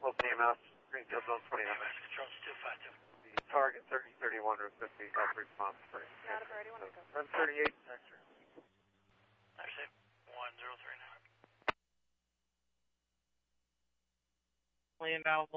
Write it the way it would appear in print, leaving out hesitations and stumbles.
Will PMS, Greenfield Zone 29. Control 252. The target 3031 or 50, help response free. Got it, Brady, want to go. Run 38, sector. Understood. 1039. Land out.